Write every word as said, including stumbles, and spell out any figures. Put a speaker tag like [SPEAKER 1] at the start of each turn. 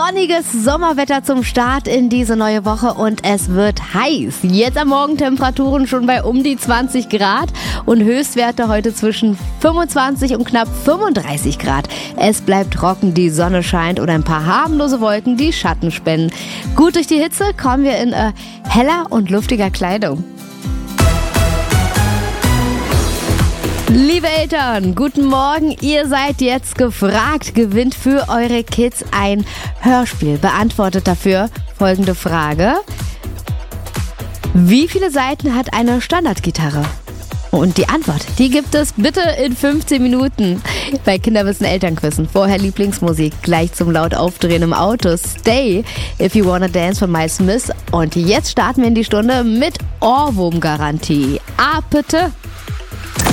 [SPEAKER 1] sonniges Sommerwetter zum Start in diese neue Woche und es wird heiß. Jetzt am Morgen Temperaturen schon bei um die zwanzig Grad und Höchstwerte heute zwischen fünfundzwanzig und knapp fünfunddreißig Grad. Es bleibt trocken, die Sonne scheint und ein paar harmlose Wolken, die Schatten spenden. Gut durch die Hitze kommen wir in äh, heller und luftiger Kleidung. Liebe Eltern, guten Morgen. Ihr seid jetzt gefragt. Gewinnt für eure Kids ein Hörspiel. Beantwortet dafür folgende Frage. Wie viele Saiten hat eine Standardgitarre? Und die Antwort, die gibt es bitte in fünfzehn Minuten bei Kinderwissen Elternquissen. Vorher Lieblingsmusik, gleich zum laut aufdrehen im Auto. Stay, If You Wanna Dance von Miles Smith. Und jetzt starten wir in die Stunde mit Ohrwurmgarantie. Ah, bitte.